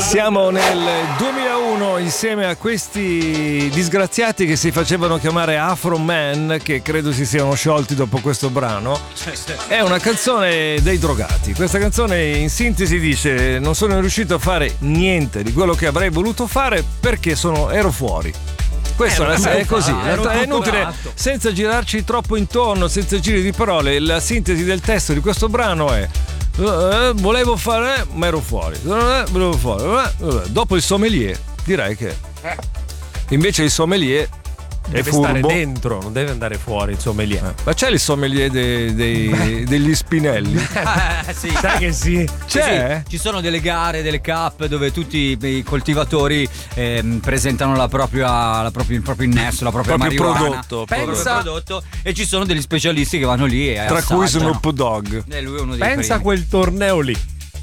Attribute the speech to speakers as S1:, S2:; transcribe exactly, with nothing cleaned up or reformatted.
S1: Siamo nel duemilauno insieme a questi disgraziati che si facevano chiamare Afro Man, che credo si siano sciolti dopo questo brano. È una canzone dei drogati. Questa canzone in sintesi dice: non sono riuscito a fare niente di quello che avrei voluto fare perché sono, ero fuori. Questo è, è così, fatto, è inutile, fatto. Senza girarci troppo intorno, senza giri di parole. La sintesi del testo di questo brano è: Uh, volevo fare, ma ero fuori. Uh, volevo fare. Uh, dopo il sommelier, direi che invece il sommelier
S2: deve
S1: è furbo.
S2: Stare dentro, non deve andare fuori il sommelier.
S1: Eh. Ma c'è il sommelier dei, dei, degli spinelli?
S3: Eh, sì.
S2: Sai che sì.
S1: C'è?
S3: Sì, ci sono delle gare, delle cup dove tutti i coltivatori eh, presentano la propria, la propria, il proprio innesto, la propria
S1: proprio
S3: marijuana.
S1: Prodotto,
S3: Pensa, prodotto. E ci sono degli specialisti che vanno lì e
S1: tra
S3: assaggiano.
S1: cui Snoop Dogg.
S3: E lui è uno dei
S2: Pensa a
S3: primi.
S2: quel torneo lì.